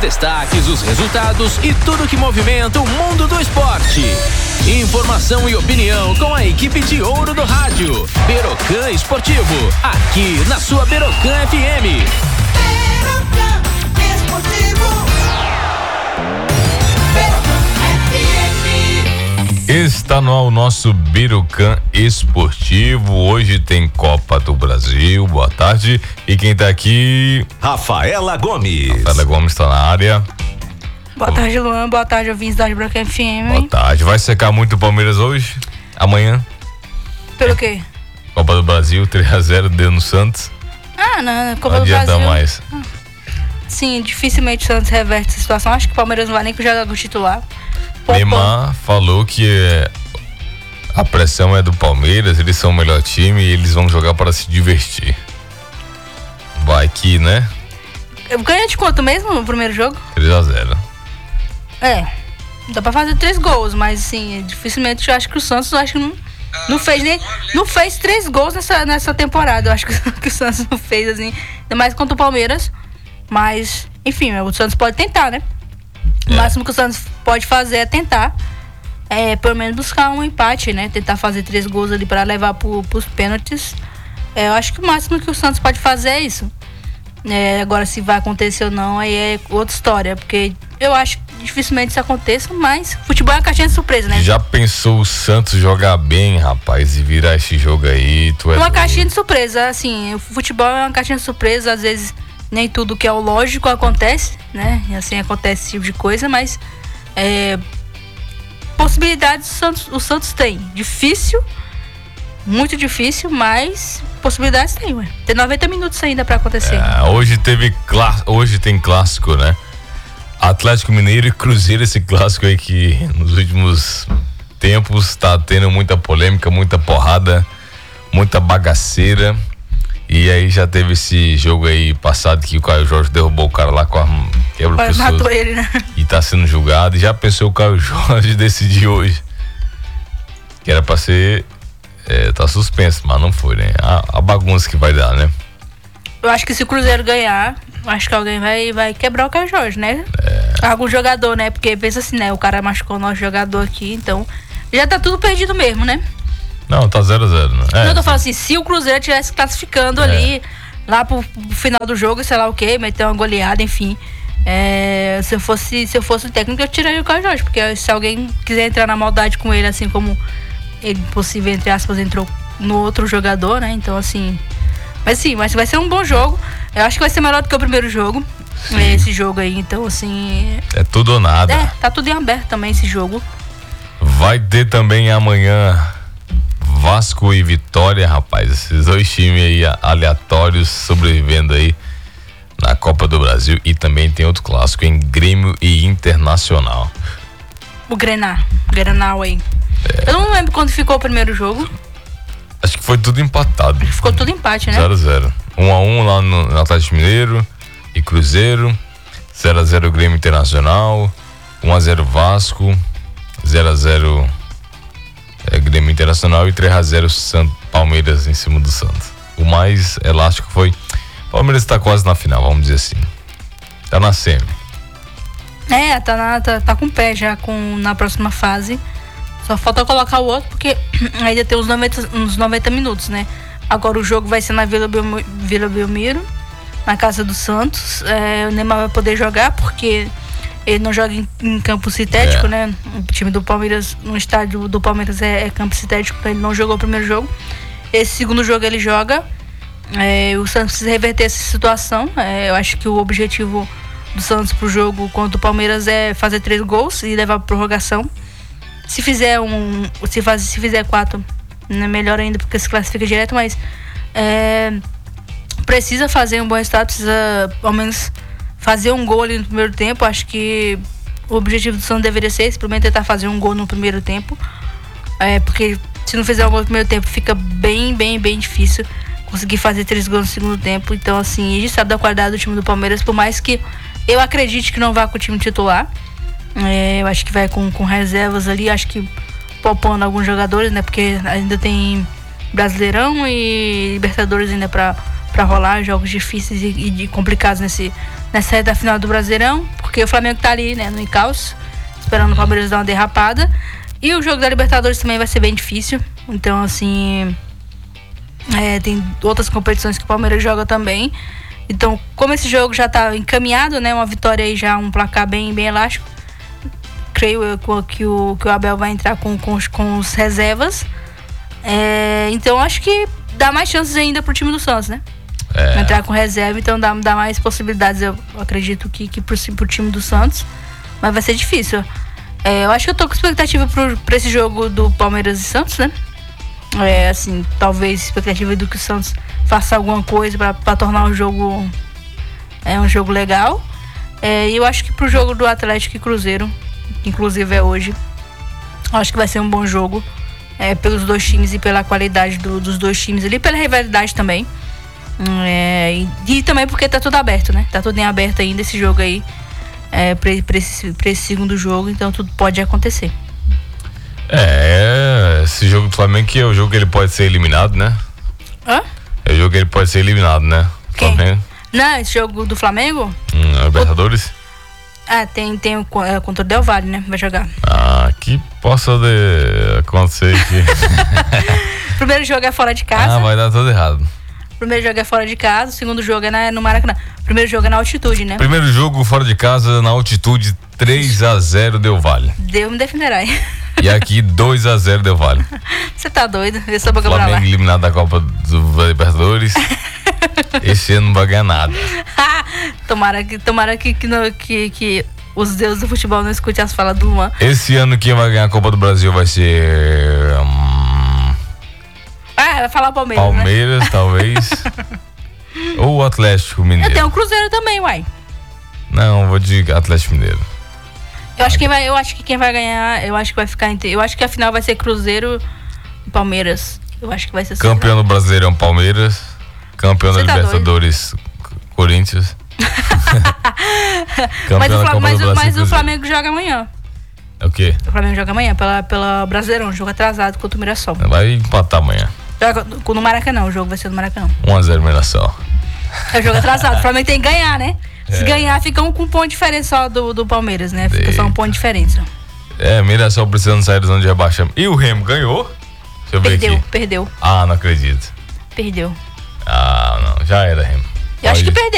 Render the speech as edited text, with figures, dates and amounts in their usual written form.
destaques, os resultados e tudo que movimenta o mundo do esporte. Informação e opinião com a equipe de ouro do rádio. Berocan Esportivo, aqui na sua Berocan FM. Berocan Esportivo. Está no ar o nosso Berocan Esportivo. Hoje tem Copa do Brasil. Boa tarde. E quem tá aqui? Rafaela Gomes. Rafaela Gomes tá na área. Boa tarde, Luan. Boa tarde, ouvintes da Berocan FM. Boa tarde. Vai secar muito o Palmeiras hoje? Amanhã? Pelo quê? Copa do Brasil, 3-0, deu no Santos. Não, Copa Não do adianta Brasil. mais. Sim, dificilmente o Santos reverte essa situação. Acho que o Palmeiras não vai nem com o jogador titular. Neymar falou que a pressão é do Palmeiras, eles são o melhor time e eles vão jogar para se divertir. Vai que, né? Ganha de quanto mesmo no primeiro jogo? 3-0. Dá pra fazer 3 gols, mas assim, dificilmente eu acho que o Santos não fez 3 gols nessa temporada. Eu acho que o Santos não fez, assim, ainda mais contra o Palmeiras. Mas, enfim, o Santos pode tentar, né? O máximo que o Santos pode fazer é tentar, pelo menos buscar um empate, né? Tentar fazer 3 gols ali para levar pros pênaltis. Eu acho que o máximo que o Santos pode fazer é isso. Agora, se vai acontecer ou não, aí é outra história, porque eu acho que dificilmente isso aconteça, mas futebol é uma caixinha de surpresa, né? Já pensou o Santos jogar bem, rapaz, e virar esse jogo aí? Uma caixinha de surpresa, assim, o futebol é uma caixinha de surpresa, às vezes nem tudo que é o lógico acontece, né? E assim acontece esse tipo de coisa, mas possibilidades o Santos tem. Difícil, muito difícil, mas possibilidades tem, ué. Tem 90 minutos ainda pra acontecer. Hoje tem clássico, né? Atlético Mineiro e Cruzeiro, esse clássico aí que nos últimos tempos tá tendo muita polêmica, muita porrada, muita bagaceira. E aí já teve esse jogo aí passado que o Caio Jorge derrubou o cara lá com a quebra-pessoas. Matou ele, né? E tá sendo julgado. E já pensou o Caio Jorge decidir hoje? Que era pra ser... tá suspenso, mas não foi, né? A bagunça que vai dar, né? Eu acho que se o Cruzeiro ganhar, acho que alguém vai quebrar o Caio Jorge, né? Algum jogador, né? Porque pensa assim, né? O cara machucou o nosso jogador aqui, então já tá tudo perdido mesmo, né? Não, tá 0-0, né? Não, eu tô falando assim, se o Cruzeiro estivesse classificando ali, lá pro final do jogo, sei lá o quê, meter uma goleada, enfim. Se eu fosse o técnico, eu tiraria o Caio Jorge, porque se alguém quiser entrar na maldade com ele, assim como ele, possível, entre aspas, entrou no outro jogador, né? Então, assim... Mas sim, vai ser um bom jogo. Eu acho que vai ser melhor do que o primeiro jogo. Esse jogo aí, então, assim... É tudo ou nada. Tá tudo em aberto também, esse jogo. Vai ter também amanhã Vasco e Vitória, rapaz. Esses 2 times aí aleatórios sobrevivendo aí na Copa do Brasil. E também tem outro clássico em Grêmio e Internacional. O Grenal aí. Eu não lembro quando ficou o primeiro jogo. Acho que foi tudo empatado. Ficou tudo empate, né? 0-0. 1-1 lá no Atlético Mineiro e Cruzeiro. 0-0 Grêmio Internacional. 1-0 Vasco. 0-0 Grêmio Internacional e 3-0 Palmeiras em cima do Santos. O mais elástico foi... Palmeiras tá quase na final, vamos dizer assim. Tá na semi. Tá com o pé já na próxima fase. Só falta colocar o outro, porque ainda tem uns 90 minutos, né? Agora o jogo vai ser na Vila Belmiro, na casa do Santos. O Neymar vai poder jogar, porque ele não joga em campo sintético, né? O time do Palmeiras, no estádio do Palmeiras é campo sintético, então ele não jogou o primeiro jogo. Esse segundo jogo ele joga. O Santos precisa reverter essa situação. Eu acho que o objetivo do Santos pro jogo contra o Palmeiras é fazer 3 gols e levar pra prorrogação. Se fizer 4, é melhor ainda, porque se classifica direto, mas precisa fazer um bom resultado, precisa ao menos fazer um gol ali no primeiro tempo. Acho que o objetivo do Santos deveria ser esse, pelo menos tentar fazer um gol no primeiro tempo, porque se não fizer um gol no primeiro tempo, fica bem difícil conseguir fazer 3 gols no segundo tempo. Então, assim, a gente sabe da qualidade do time do Palmeiras, por mais que eu acredite que não vá com o time titular. Eu acho que vai com reservas ali, acho que poupando alguns jogadores, né? Porque ainda tem Brasileirão e Libertadores ainda pra pra rolar, jogos difíceis e complicados nessa reta final do Brasileirão, porque o Flamengo tá ali, né, no encalço, esperando o Palmeiras dar uma derrapada. E o jogo da Libertadores também vai ser bem difícil. Então, assim, tem outras competições que o Palmeiras joga também. Então, como esse jogo já tá encaminhado, né, uma vitória aí já, um placar bem elástico, creio eu que o Abel vai entrar com os reservas. Então, acho que dá mais chances ainda pro time do Santos, né? Entrar com reserva, então dá mais possibilidades, eu acredito que pro time do Santos. Mas vai ser difícil. Eu acho que eu tô com expectativa pra esse jogo do Palmeiras e Santos, né? Assim, talvez expectativa do que o Santos faça alguma coisa pra tornar o jogo um jogo legal. E eu acho que pro jogo do Atlético e Cruzeiro, que inclusive é hoje, acho que vai ser um bom jogo, pelos dois times e pela qualidade dos dois times ali, pela rivalidade também. E também porque tá tudo aberto, né? Tá tudo em aberto ainda esse jogo aí. Pra esse segundo jogo, então tudo pode acontecer. Esse jogo do Flamengo que é o jogo que ele pode ser eliminado, né? Hã? É o jogo que ele pode ser eliminado, né? Quem? Flamengo. Não, esse jogo do Flamengo? Libertadores? Tem o contra o Del Valle, né? Vai jogar. Que possa acontecer que... Primeiro jogo é fora de casa. vai dar tudo errado. Primeiro jogo é fora de casa, o segundo jogo é no Maracanã. Primeiro jogo é na altitude, né? Primeiro jogo fora de casa, na altitude, 3-0 Del Valle. Deus me defenderá aí. E aqui 2-0 Del Valle. Você tá doido? Eu sou pra lá. Flamengo eliminado da Copa do Libertadores. Esse ano não vai ganhar nada. Tomara que os deuses do futebol não escutem as falas do Luan. Esse ano quem vai ganhar a Copa do Brasil vai ser... vai falar o Palmeiras, Palmeiras, né? Talvez. Ou o Atlético Mineiro. Tem o Cruzeiro também, uai. Não, vou de Atlético Mineiro. Eu acho que quem vai ganhar, eu acho que vai ficar eu acho que a final vai ser Cruzeiro e Palmeiras. Eu acho que vai ser campeão do Brasileirão Palmeiras, campeão da Libertadores Corinthians. Mas o Flamengo joga amanhã. É o quê? O Flamengo joga amanhã pela Brasileirão, jogo atrasado contra o Mirassol. Vai empatar amanhã. Joga no Maracanã, o jogo vai ser no Maracanã. 1-0 Mirassol. É o jogo atrasado, o Flamengo tem que ganhar, né? Se ganhar, fica com um ponto de diferença só do Palmeiras, né? Fica só um ponto de diferença. Mirassol precisando sair da zona de rebaixamento. E o Remo ganhou? Deixa eu ver aqui. Perdeu. Não acredito. Perdeu. Não, já era, Remo. Eu acho que perdeu.